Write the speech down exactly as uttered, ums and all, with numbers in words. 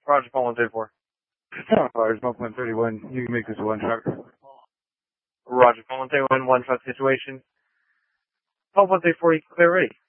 Roger, call one thirty four. Fires, one point three one. You can make this a one truck. Roger, call one thirty one, one truck situation. Call one thirty four, you can clear ready.